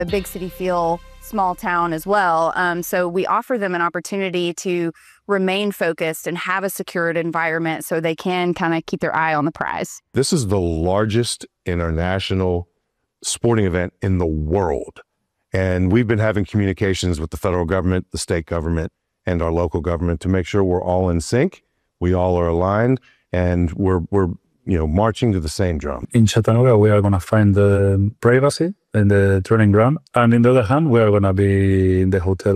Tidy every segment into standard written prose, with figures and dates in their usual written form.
a big city feel, small town as well. So we offer them an opportunity to remain focused and have a secured environment so they can kind of keep their eye on the prize. This is the largest international sporting event in the world. And we've been having communications with the federal government, the state government, and our local government to make sure we're all in sync. We all are aligned, and we're marching to the same drum. In Chattanooga, we are going to find the privacy in the training ground. And on the other hand, we are going to be in the hotel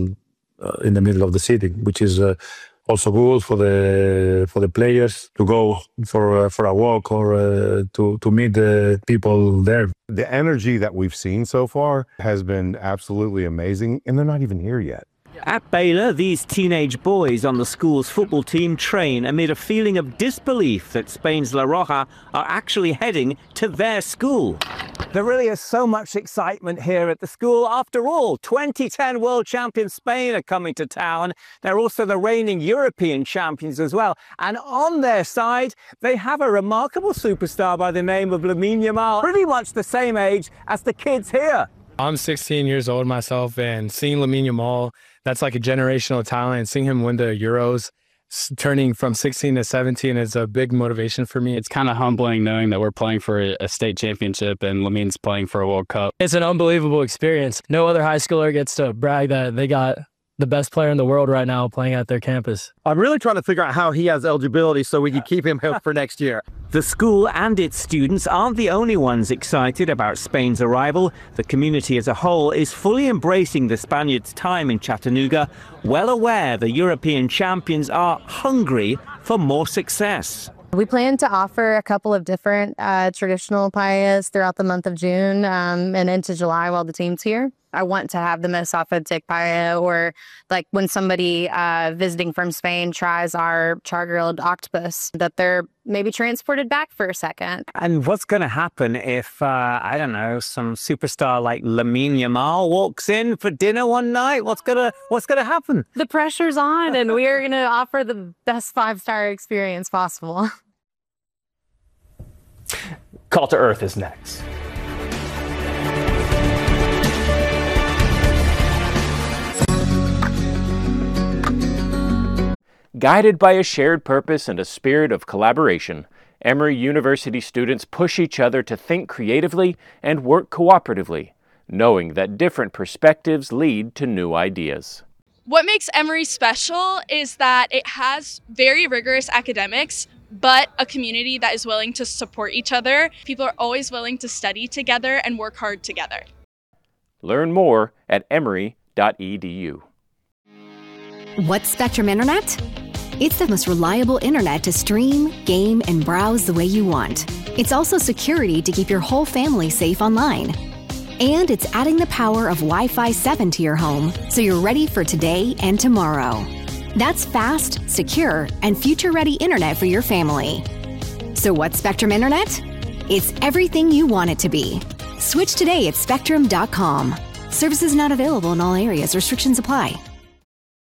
in the middle of the city, which is also good for the players to go for a walk or to meet the people there. The energy that we've seen so far has been absolutely amazing, and they're not even here yet. At Baylor, these teenage boys on the school's football team train amid a feeling of disbelief that Spain's La Roja are actually heading to their school. There really is so much excitement here at the school. After all, 2010 world champion Spain are coming to town. They're also the reigning European champions as well. And on their side, they have a remarkable superstar by the name of Lamine Yamal, pretty much the same age as the kids here. I'm 16 years old myself, and seeing Lamine Yamal, that's like a generational talent. Seeing him win the Euros, turning from 16 to 17 is a big motivation for me. It's kind of humbling knowing that we're playing for a state championship and Lamine's playing for a World Cup. It's an unbelievable experience. No other high schooler gets to brag that they got the best player in the world right now playing at their campus. I'm really trying to figure out how he has eligibility so we can keep him here for next year. The school and its students aren't the only ones excited about Spain's arrival. The community as a whole is fully embracing the Spaniards' time in Chattanooga, well aware the European champions are hungry for more success. We plan to offer a couple of different traditional paellas throughout the month of June and into July while the team's here. I want to have the most authentic paella, or like when somebody visiting from Spain tries our char-grilled octopus, that they're maybe transported back for a second. And what's going to happen if, I don't know, some superstar like Lamine Yamal walks in for dinner one night? What's gonna happen? The pressure's on, and we are going to offer the best 5-star experience possible. Call to Earth is next. Guided by a shared purpose and a spirit of collaboration, Emory University students push each other to think creatively and work cooperatively, knowing that different perspectives lead to new ideas. What makes Emory special is that it has very rigorous academics, but a community that is willing to support each other. People are always willing to study together and work hard together. Learn more at emory.edu. What's Spectrum Internet? It's the most reliable internet to stream, game, and browse the way you want. It's also security to keep your whole family safe online. And it's adding the power of Wi-Fi 7 to your home, so you're ready for today and tomorrow. That's fast, secure, and future-ready internet for your family. So what's Spectrum Internet? It's everything you want it to be. Switch today at Spectrum.com. Services not available in all areas. Restrictions apply.